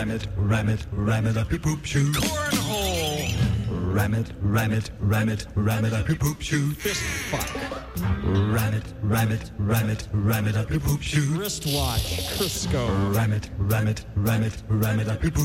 ram it up your poop chute. Cornhole. Ram it up your poop chute. Fist fuck. Ram it up your poop chute. Wristwatch. Crisco. Ram it up your poop